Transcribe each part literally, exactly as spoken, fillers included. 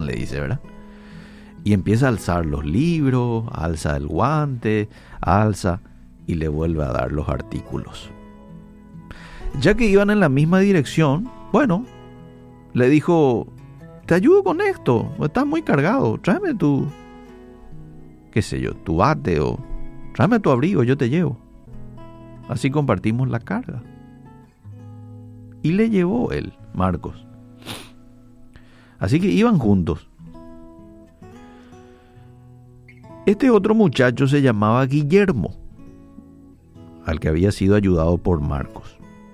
le dice, ¿verdad? Y empieza a alzar los libros, alza el guante, alza y le vuelve a dar los artículos. Ya que iban en la misma dirección, bueno, le dijo, te ayudo con esto, estás muy cargado, tráeme tu, qué sé yo, tu bate o tráeme tu abrigo, yo te llevo. Así compartimos la carga. Y le llevó él, Marcos. Así que iban juntos. Este otro muchacho se llamaba Guillermo, al que había sido ayudado por Marcos.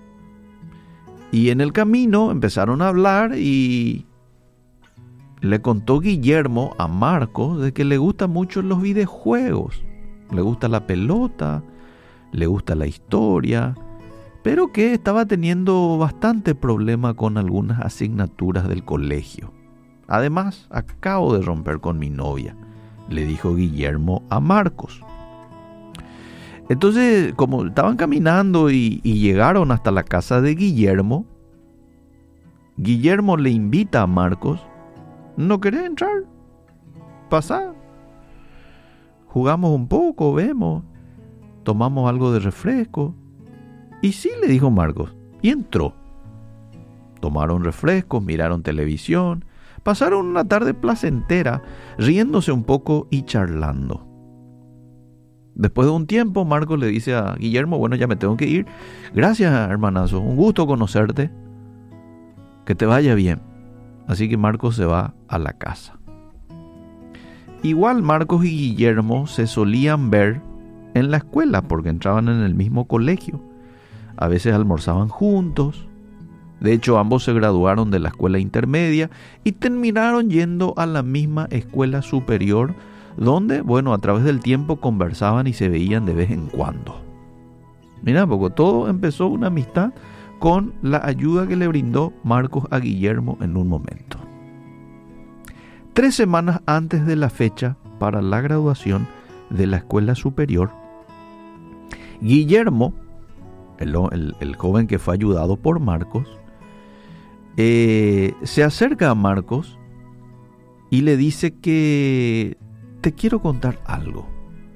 Y en el camino empezaron a hablar y le contó Guillermo a Marcos de que le gustan mucho los videojuegos. Le gusta la pelota, le gusta la historia, pero que estaba teniendo bastante problema con algunas asignaturas del colegio. Además, acabo de romper con mi novia, le dijo Guillermo a Marcos. Entonces, como estaban caminando y, y llegaron hasta la casa de Guillermo, Guillermo le invita a Marcos, ¿no querés entrar? Pasá. Jugamos un poco, vemos, tomamos algo de refresco. Y sí, le dijo Marcos, y entró. Tomaron refrescos, miraron televisión, pasaron una tarde placentera, riéndose un poco y charlando. Después de un tiempo, Marcos le dice a Guillermo, bueno, ya me tengo que ir. Gracias, hermanazo, un gusto conocerte. Que te vaya bien. Así que Marcos se va a la casa. Igual Marcos y Guillermo se solían ver en la escuela porque entraban en el mismo colegio. A veces almorzaban juntos. De hecho, ambos se graduaron de la escuela intermedia y terminaron yendo a la misma escuela superior, donde, bueno, a través del tiempo conversaban y se veían de vez en cuando. Mira, poco, todo empezó una amistad con la ayuda que le brindó Marcos a Guillermo en un momento. Tres semanas antes de la fecha para la graduación de la escuela superior, Guillermo, el, el, el joven que fue ayudado por Marcos, eh, se acerca a Marcos y le dice que te quiero contar algo.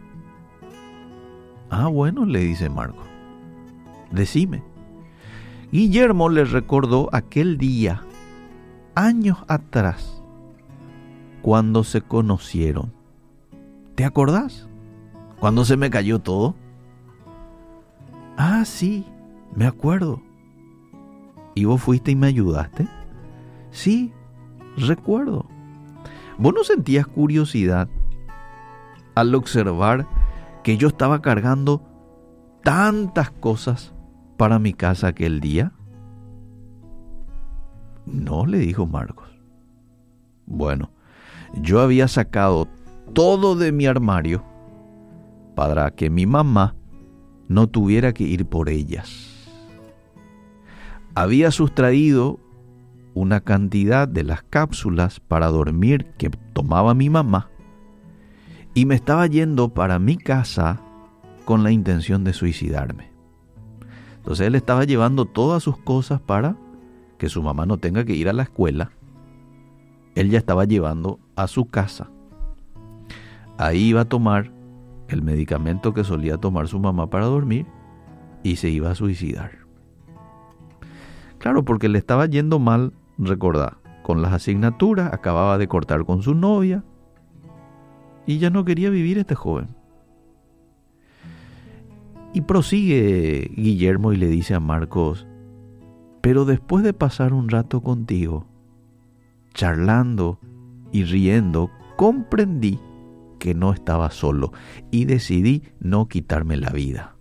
Ah, bueno, le dice Marcos, decime. Guillermo le recordó aquel día, años atrás, cuando se conocieron. ¿Te acordás? Cuando se me cayó todo. Ah, sí, me acuerdo. ¿Y vos fuiste y me ayudaste? Sí, recuerdo. ¿Vos no sentías curiosidad al observar que yo estaba cargando tantas cosas para mi casa aquel día? No, le dijo Marcos. Bueno, yo había sacado todo de mi armario para que mi mamá no tuviera que ir por ellas. Había sustraído una cantidad de las cápsulas para dormir que tomaba mi mamá y me estaba yendo para mi casa con la intención de suicidarme. Entonces él estaba llevando todas sus cosas para que su mamá no tenga que ir a la escuela. Él ya estaba llevando a su casa. Ahí iba a tomar el medicamento que solía tomar su mamá para dormir y se iba a suicidar. Claro, porque le estaba yendo mal, recordá, con las asignaturas, acababa de cortar con su novia y ya no quería vivir este joven. Y prosigue Guillermo y le dice a Marcos, pero después de pasar un rato contigo, charlando y riendo, comprendí que no estaba solo y decidí no quitarme la vida.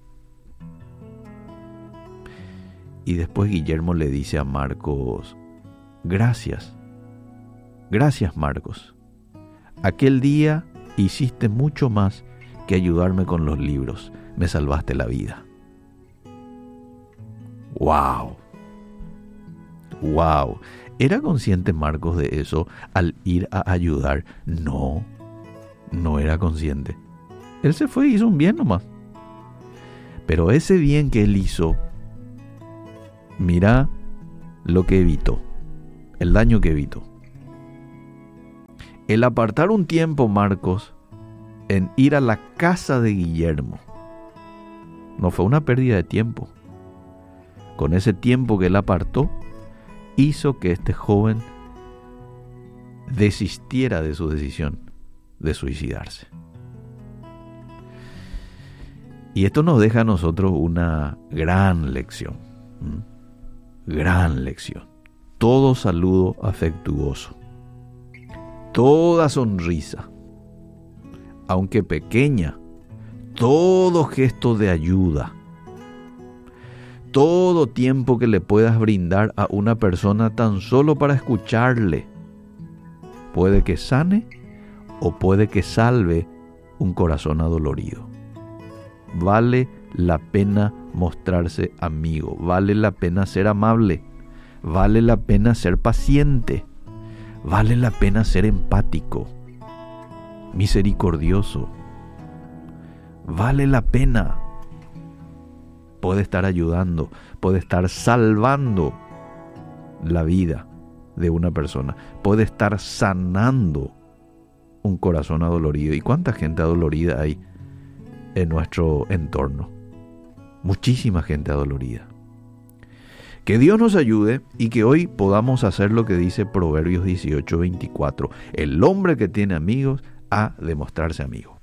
Y después Guillermo le dice a Marcos, gracias, gracias Marcos. Aquel día hiciste mucho más que ayudarme con los libros, me salvaste la vida. ¡Wow! ¡Wow! ¿Era consciente Marcos de eso al ir a ayudar? No, no era consciente. Él se fue y hizo un bien nomás. Pero ese bien que él hizo, mira lo que evitó, el daño que evitó. El apartar un tiempo, Marcos, en ir a la casa de Guillermo, no fue una pérdida de tiempo. Con ese tiempo que él apartó, hizo que este joven desistiera de su decisión de suicidarse. Y esto nos deja a nosotros una gran lección. ¿Mm? Gran lección. Todo saludo afectuoso, toda sonrisa, aunque pequeña, todo gesto de ayuda, todo tiempo que le puedas brindar a una persona tan solo para escucharle, puede que sane o puede que salve un corazón adolorido. Vale la pena mostrarse amigo, vale la pena ser amable, vale la pena ser paciente, vale la pena ser empático, misericordioso. Vale la pena. Puede estar ayudando, puede estar salvando la vida de una persona, puede estar sanando un corazón adolorido. ¿Y cuánta gente adolorida hay en nuestro entorno? Muchísima gente adolorida. Que Dios nos ayude y que hoy podamos hacer lo que dice Proverbios dieciocho veinticuatro. El hombre que tiene amigos ha de mostrarse amigo.